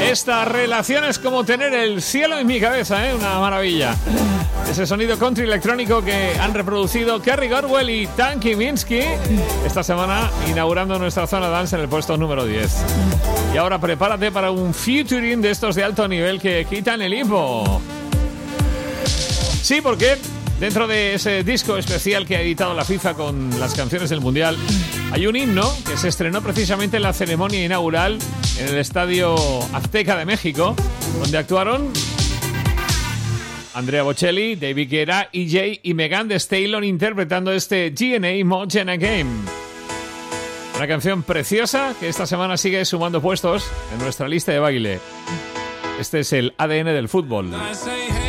Esta relación es como tener el cielo en mi cabeza, ¿eh? Una maravilla. Ese sonido country electrónico que han reproducido Kerry Godwell y Tanky Minsky esta semana, inaugurando nuestra zona dance en el puesto número 10. Y ahora prepárate para un featuring de estos de alto nivel que quitan el hipo. Sí, porque dentro de ese disco especial que ha editado la FIFA con las canciones del Mundial, hay un himno que se estrenó precisamente en la ceremonia inaugural en el Estadio Azteca de México, donde actuaron Andrea Bocelli, David Guetta, EJ y Megan Thee Stallion interpretando este GNA More Than a Game. Una canción preciosa que esta semana sigue sumando puestos en nuestra lista de baile. Este es el ADN del fútbol.